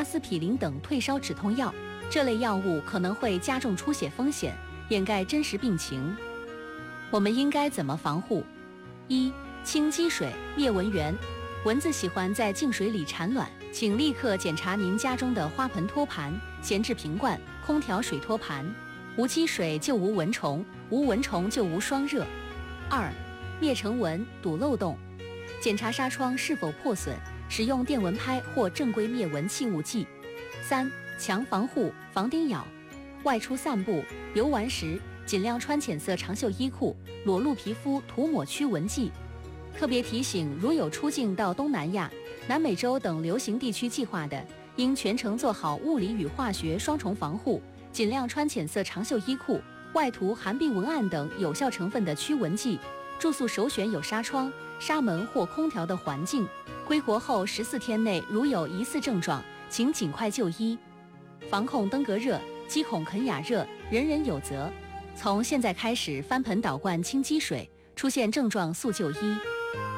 司匹林等退烧止痛药，这类药物可能会加重出血风险，掩盖真实病情。我们应该怎么防护？一、清积水，灭蚊源。蚊子喜欢在净水里产卵，请立刻检查您家中的花盆托盘、闲置瓶罐、空调水托盘。无积水就无蚊虫，无蚊虫就无霜热。二、灭尘蚊，堵漏洞。检查纱窗是否破损，使用电蚊拍或正规灭蚊气雾剂。三、强防护，防叮咬。外出散步、游玩时，尽量穿浅色长袖衣裤，裸露皮肤涂抹驱蚊剂。特别提醒，如有出境到东南亚、南美洲等流行地区计划的，应全程做好物理与化学双重防护，尽量穿浅色长袖衣裤，外涂含并文案等有效成分的驱蚊剂。住宿首选有纱窗、纱门或空调的环境。归国后14天内如有疑似症状，请尽快就医。防控登革热，积孔肯雅热，人人有责。从现在开始翻盆倒罐清积水，出现症状速就医。